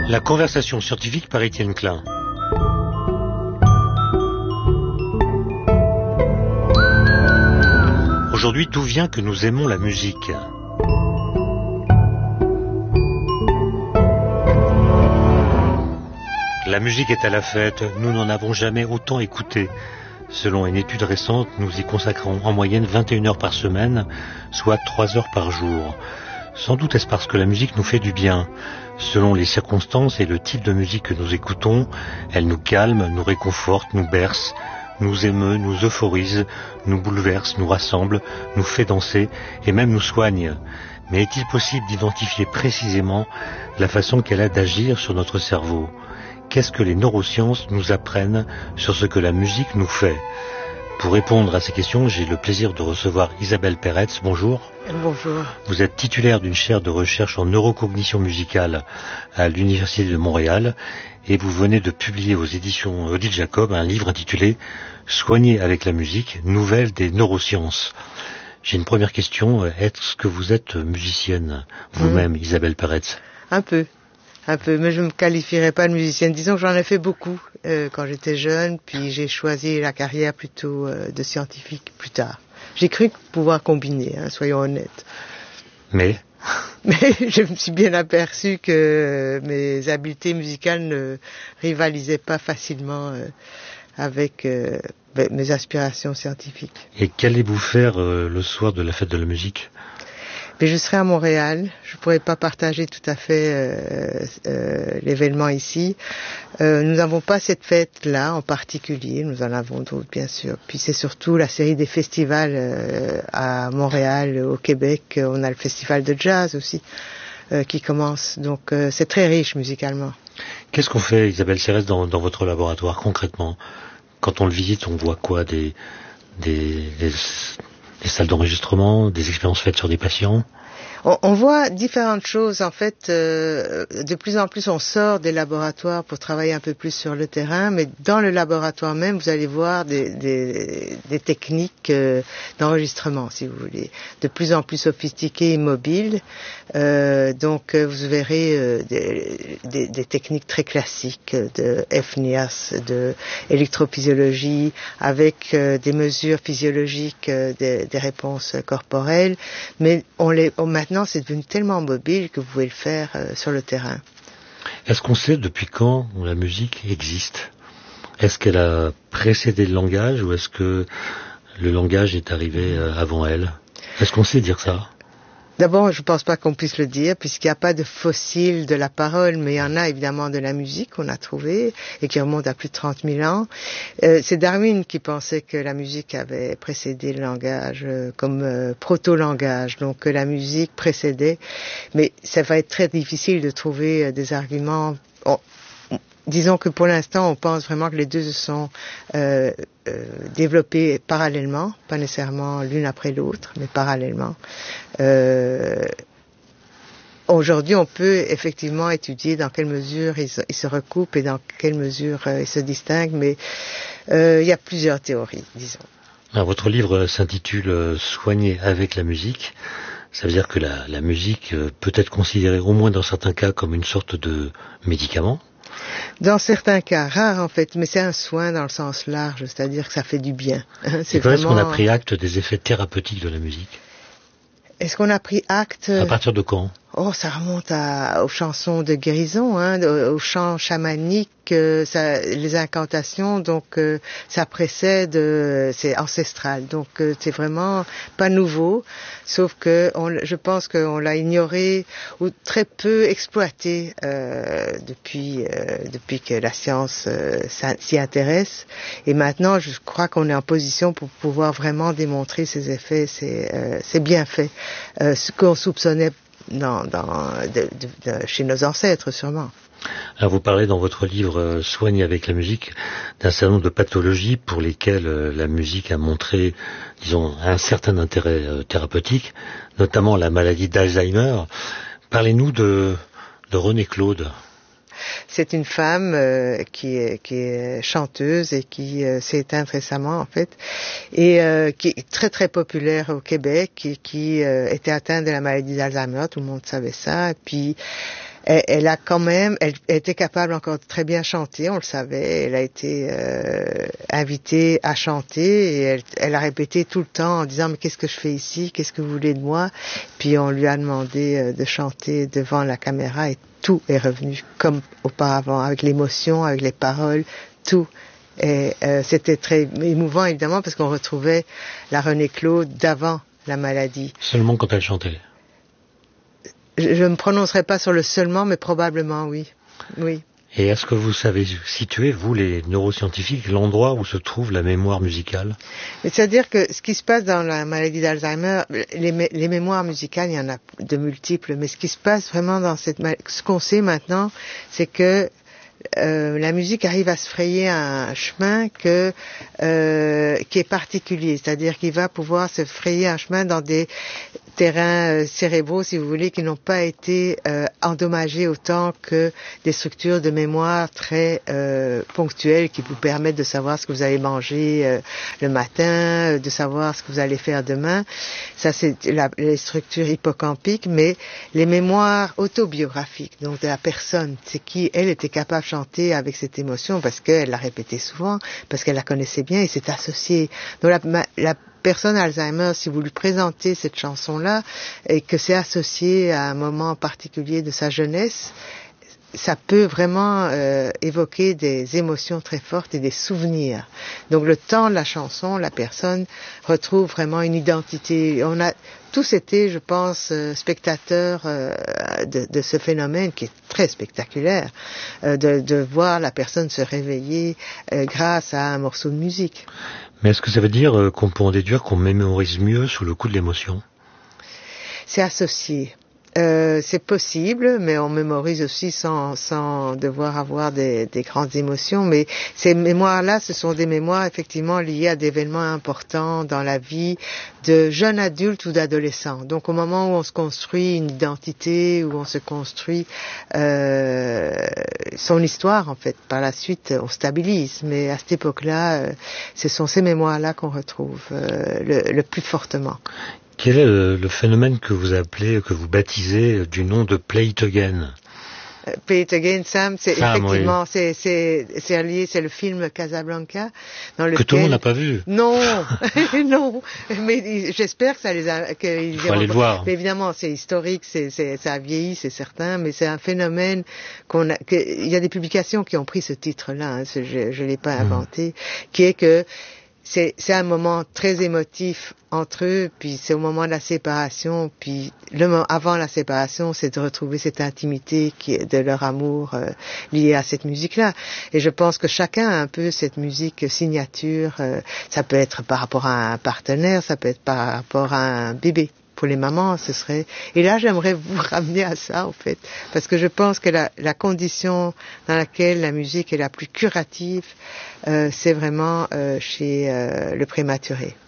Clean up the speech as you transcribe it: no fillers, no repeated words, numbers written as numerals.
La conversation scientifique par Étienne Klein. Aujourd'hui, d'où vient que nous aimons la musique ? La musique est à la fête, nous n'en avons jamais autant écouté. Selon une étude récente, nous y consacrons en moyenne 21 heures par semaine, soit 3 heures par jour. Sans doute est-ce parce que la musique nous fait du bien. Selon les circonstances et le type de musique que nous écoutons, elle nous calme, nous réconforte, nous berce, nous émeut, nous euphorise, nous bouleverse, nous rassemble, nous fait danser et même nous soigne. Mais est-il possible d'identifier précisément la façon qu'elle a d'agir sur notre cerveau ? Qu'est-ce que les neurosciences nous apprennent sur ce que la musique nous fait ? Pour répondre à ces questions, j'ai le plaisir de recevoir Isabelle Peretz. Bonjour. Bonjour. Vous êtes titulaire d'une chaire de recherche en neurocognition musicale à l'Université de Montréal et vous venez de publier aux éditions Odile Jacob un livre intitulé « Soigner avec la musique, nouvelles des neurosciences ». J'ai une première question. Est-ce que vous êtes musicienne vous-même, Isabelle Peretz ? Un peu, mais je ne me qualifierais pas de musicienne. Disons que j'en ai fait beaucoup quand j'étais jeune, puis j'ai choisi la carrière plutôt de scientifique plus tard. J'ai cru pouvoir combiner, soyons honnêtes. Mais je me suis bien aperçu que mes habiletés musicales ne rivalisaient pas facilement avec mes aspirations scientifiques. Et qu'allez-vous faire le soir de la fête de la musique ? Mais je serai à Montréal. Je pourrais pas partager tout à fait l'événement ici. Nous n'avons pas cette fête-là en particulier. Nous en avons d'autres, bien sûr. Puis c'est surtout la série des festivals à Montréal, au Québec. On a le festival de jazz aussi qui commence. Donc c'est très riche musicalement. Qu'est-ce qu'on fait, Isabelle Peretz, dans votre laboratoire concrètement ? Quand on le visite, on voit quoi ? Des salles d'enregistrement, des expériences faites sur des patients ? On voit différentes choses. En fait, de plus en plus, on sort des laboratoires pour travailler un peu plus sur le terrain, mais dans le laboratoire même, vous allez voir des techniques d'enregistrement, si vous voulez, de plus en plus sophistiquées et mobiles. Donc, vous verrez des techniques très classiques de FNIAS, de électrophysiologie, avec des mesures physiologiques, des réponses corporelles, mais maintenant, c'est devenu tellement mobile que vous pouvez le faire sur le terrain. Est-ce qu'on sait depuis quand la musique existe ? Est-ce qu'elle a précédé le langage ou est-ce que le langage est arrivé avant elle ? Est-ce qu'on sait dire ça ? D'abord, je ne pense pas qu'on puisse le dire, puisqu'il n'y a pas de fossiles de la parole, mais il y en a évidemment de la musique qu'on a trouvée et qui remonte à plus de 30 000 ans. C'est Darwin qui pensait que la musique avait précédé le langage comme proto-langage, donc que la musique précédait. Mais ça va être très difficile de trouver des arguments. Disons que pour l'instant, on pense vraiment que les deux se sont développés parallèlement, pas nécessairement l'une après l'autre, mais parallèlement. Aujourd'hui, on peut effectivement étudier dans quelle mesure ils se recoupent et dans quelle mesure ils se distinguent, mais il y a plusieurs théories, disons. Alors, votre livre s'intitule « Soigner avec la musique ». Ça veut dire que la musique peut être considérée, au moins dans certains cas, comme une sorte de médicament ? Dans certains cas, rares en fait, mais c'est un soin dans le sens large, c'est-à-dire que ça fait du bien. C'est quand est-ce qu'on a pris acte des effets thérapeutiques de la musique ? Est-ce qu'on a pris acte ? À partir de quand ? Oh, ça remonte aux chansons de guérison, aux chants chamaniques, les incantations, donc ça précède, c'est ancestral, donc c'est vraiment pas nouveau, sauf que je pense qu'on l'a ignoré ou très peu exploité depuis que la science s'y intéresse, et maintenant je crois qu'on est en position pour pouvoir vraiment démontrer ces effets, c'est bien fait, ce qu'on soupçonnait chez nos ancêtres, sûrement. Alors vous parlez dans votre livre Soigner avec la musique d'un certain nombre de pathologies pour lesquelles la musique a montré, disons, un certain intérêt thérapeutique, notamment la maladie d'Alzheimer. Parlez-nous de Renée Claude. C'est une femme qui est chanteuse et qui s'est éteinte récemment en fait, et qui est très très populaire au Québec et qui était atteinte de la maladie d'Alzheimer. Tout le monde savait ça. Et puis elle a quand même, elle était capable encore de très bien chanter, on le savait. Elle a été invitée à chanter et elle a répété tout le temps en disant mais qu'est-ce que je fais ici, qu'est-ce que vous voulez de moi? Puis on lui a demandé de chanter devant la caméra et tout est revenu comme auparavant, avec l'émotion, avec les paroles, tout. Et c'était très émouvant évidemment parce qu'on retrouvait la Renée Claude d'avant la maladie. Seulement quand elle chantait. Je ne me prononcerai pas sur le seulement, mais probablement oui. Oui. Et est-ce que vous savez situer, vous les neuroscientifiques, l'endroit où se trouve la mémoire musicale? C'est-à-dire que ce qui se passe dans la maladie d'Alzheimer, les mémoires musicales, il y en a de multiples, mais ce qui se passe vraiment dans ce qu'on sait maintenant, c'est que la musique arrive à se frayer un chemin qui est particulier, c'est-à-dire qu'il va pouvoir se frayer un chemin dans des terrains cérébraux, si vous voulez, qui n'ont pas été endommagés autant que des structures de mémoire très ponctuelles qui vous permettent de savoir ce que vous allez manger le matin, de savoir ce que vous allez faire demain. Ça, c'est les structures hippocampiques, mais les mémoires autobiographiques, donc de la personne, c'est qui, elle, était capable de chanter avec cette émotion parce qu'elle l'a répété souvent, parce qu'elle la connaissait bien et c'est associé. Donc la personne Alzheimer, si vous lui présentez cette chanson-là et que c'est associé à un moment particulier de sa jeunesse, ça peut vraiment évoquer des émotions très fortes et des souvenirs. Donc le temps de la chanson, la personne retrouve vraiment une identité. On a tous été, je pense, spectateurs de ce phénomène qui est très spectaculaire, de voir la personne se réveiller grâce à un morceau de musique. Mais est-ce que ça veut dire qu'on peut en déduire qu'on mémorise mieux sous le coup de l'émotion? C'est associé. C'est possible, mais on mémorise aussi sans devoir avoir des grandes émotions. Mais ces mémoires-là, ce sont des mémoires effectivement liées à des événements importants dans la vie de jeunes adultes ou d'adolescents. Donc au moment où on se construit une identité, où on se construit son histoire, en fait, par la suite, on stabilise. Mais à cette époque-là, ce sont ces mémoires-là qu'on retrouve le plus fortement. Quel est le phénomène que vous appelez, que vous baptisez du nom de Play It Again? Play It Again, Sam, c'est effectivement, oui. c'est lié, c'est le film Casablanca, dans lequel... Que tout le monde n'a pas vu. Non, non, mais j'espère que ça les a, Il faut aller le voir. Mais évidemment, c'est historique, ça a vieilli, c'est certain, mais c'est un phénomène il y a des publications qui ont pris ce titre-là, hein, je l'ai pas inventé, qui est que c'est un moment très émotif entre eux, puis c'est au moment de la séparation, puis avant la séparation, c'est de retrouver cette intimité qui est de leur amour lié à cette musique-là. Et je pense que chacun a un peu cette musique signature. Ça peut être par rapport à un partenaire, ça peut être par rapport à un bébé. Pour les mamans, ce serait... Et là, j'aimerais vous ramener à ça, en fait. Parce que je pense que la condition dans laquelle la musique est la plus curative, c'est vraiment chez le prématuré.